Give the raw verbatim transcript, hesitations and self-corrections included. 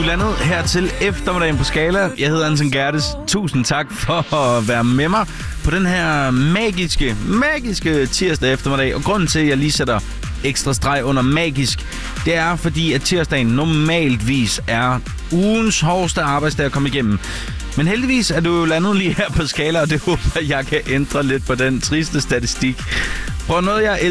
landet her til eftermiddagen på Skala. Jeg hedder Anton Gerdes. Tusind tak for at være med mig på den her magiske, magiske tirsdag eftermiddag. Og grunden til, at jeg lige sætter ekstra streg under magisk, det er fordi, at tirsdagen normaltvis er ugens hårdeste arbejdsdag at komme igennem. Men heldigvis er du jo landet lige her på Skala, og det håber jeg kan ændre lidt på den triste statistik. Prøv noget, jeg